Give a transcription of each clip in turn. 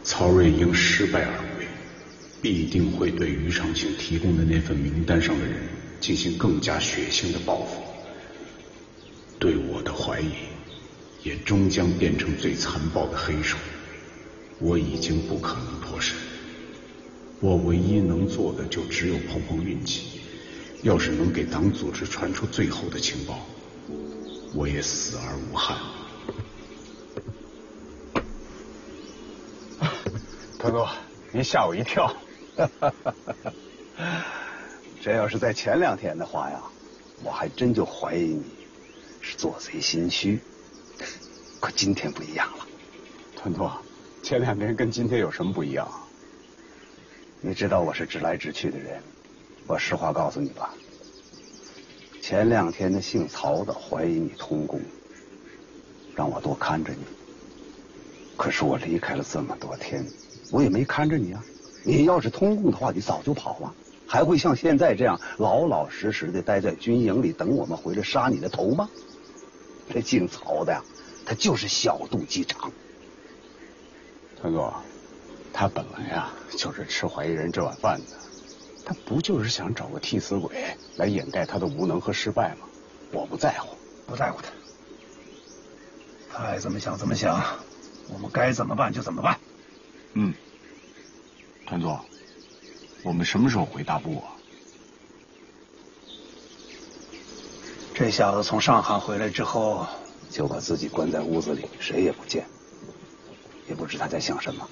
曹瑞因失败而归，必定会对于长青提供的那份名单上的人进行更加血腥的报复。对我的怀疑也终将变成最残暴的黑手。我已经不可能脱身，我唯一能做的就只有碰碰运气。要是能给党组织传出最后的情报，我也死而无憾。 团座，你吓我一跳。这要是在前2天的话呀，我还真就怀疑你是做贼心虚。可今天不一样了。团座，前2天跟今天有什么不一样？你知道我是直来直去的人，我实话告诉你吧。前2天那姓曹的怀疑你通共，让我多看着你。可是我离开了这么多天，我也没看着你啊。你要是通共的话，你早就跑了，还会像现在这样老老实实的待在军营里等我们回来杀你的头吗？这姓曹的呀，他就是小肚鸡肠。团座，他本来呀就是吃怀疑人这碗饭的，他不就是想找个替死鬼来掩盖他的无能和失败吗？我不在乎， 不在乎他，他爱怎么想怎么想，我们该怎么办就怎么办。 团座，我们什么时候回大部啊？ 这小子从上海回来之后， 就把自己关在屋子里，谁也不见，也不知他在想什么。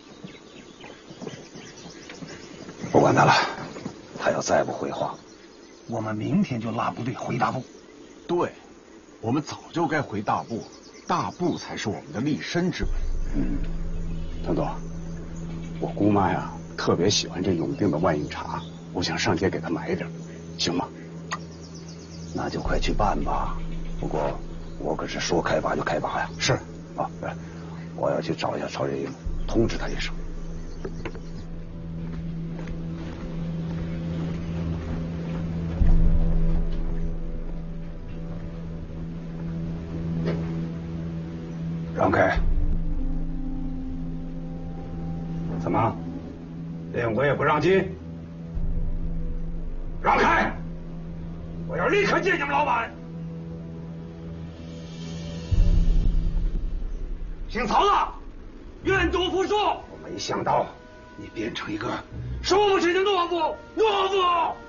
不管他了，他要再不回话， 我们明天就拉部队回大部。 对，我们早就该回大部，大部才是我们的立身之本。 团座，我姑妈呀特别喜欢这永定的万应茶，我想上街给她买点，行吗？那就快去办吧。不过我可是说开拔就开拔呀。是啊，我要去找一下曹月英，通知他一声。让开！怎么？连我也不让进？让开！我要立刻见你们老板。姓曹的，愿赌服输。我没想到你变成一个说不清的懦夫，懦夫！